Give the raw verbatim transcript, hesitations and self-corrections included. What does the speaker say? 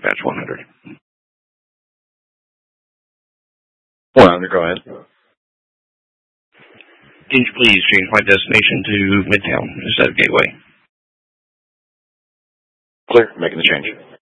Patch one hundred. one hundred, go ahead. Can you please change my destination to Midtown instead of Gateway? Clear. Making the change.